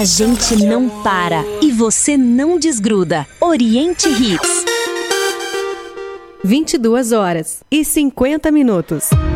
A gente não para e você não desgruda. Oriente Hits. 22h50.